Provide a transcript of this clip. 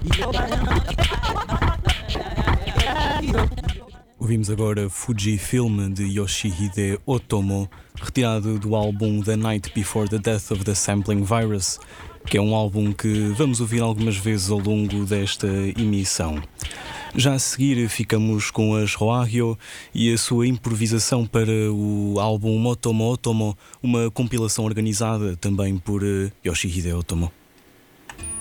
Ouvimos agora Fujifilm de Yoshihide Otomo, retirado do álbum The Night Before the Death of the Sampling Virus, que é um álbum que vamos ouvir algumas vezes ao longo desta emissão. Já a seguir ficamos com as Roahyo e a sua improvisação para o álbum Motomo Otomo, uma compilação organizada também por Yoshihide Otomo.